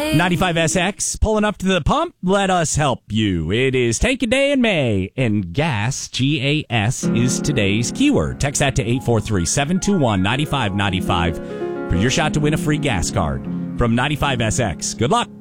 95SX, pulling up to the pump. Let us help you. It is Tank a Day in May, and gas, G-A-S, is today's keyword. Text that to 843-721-9595 for your shot to win a free gas card from 95SX. Good luck.